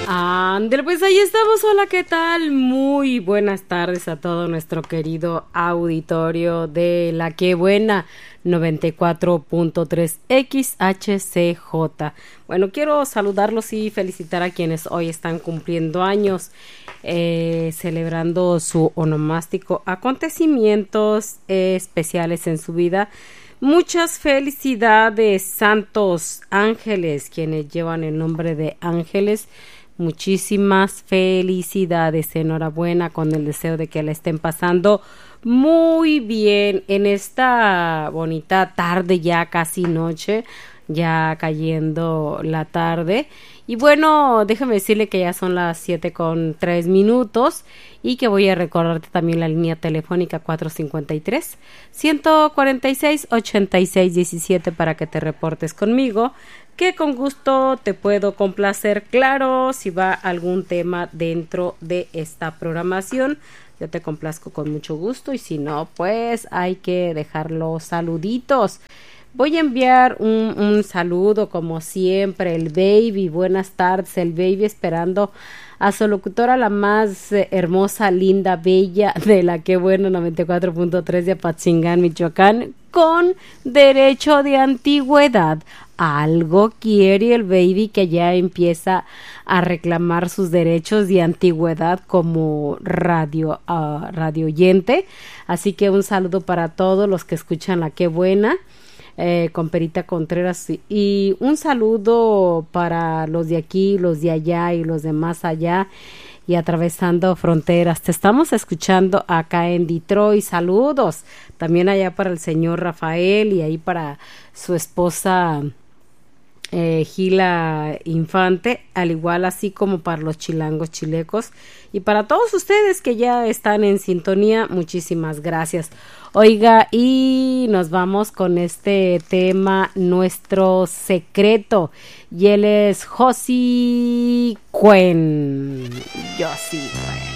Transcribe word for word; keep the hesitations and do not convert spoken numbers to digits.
Ándale, pues ahí estamos. Hola, ¿qué tal? Muy buenas tardes a todo nuestro querido auditorio de La Que Buena noventa y cuatro punto tres X H C J. Bueno, quiero saludarlos y felicitar a quienes hoy están cumpliendo años, eh, celebrando su onomástico, acontecimientos eh, especiales en su vida. Muchas felicidades, santos ángeles, quienes llevan el nombre de ángeles. Muchísimas felicidades, enhorabuena, con el deseo de que la estén pasando muy bien en esta bonita tarde, ya casi noche, ya cayendo la tarde. Y bueno, déjame decirle que ya son las siete con tres minutos y que voy a recordarte también la línea telefónica cuatro cinco tres, uno cuatro seis, ocho seis uno siete para que te reportes conmigo, que con gusto te puedo complacer. Claro, si va algún tema dentro de esta programación, yo te complazco con mucho gusto, y si no, pues hay que dejar los saluditos. Voy a enviar un, un saludo, como siempre, el baby. Buenas tardes, el baby, esperando a su locutora, la más eh, hermosa, linda, bella de La Que Buena noventa y cuatro punto tres de Apatzingán, Michoacán, con derecho de antigüedad. Algo quiere el baby, que ya empieza a reclamar sus derechos de antigüedad como radio, uh, radio oyente. Así que un saludo para todos los que escuchan La Que Buena. Eh, con Perita Contreras, y un saludo para los de aquí, los de allá y los de más allá y atravesando fronteras. Te estamos escuchando acá en Detroit. Saludos también allá para el señor Rafael y ahí para su esposa eh, Gila Infante, al igual así como para los chilangos chilecos y para todos ustedes que ya están en sintonía. Muchísimas gracias. Oiga, y nos vamos con este tema, nuestro secreto, y él es Josie Cuen. Josie Cuen.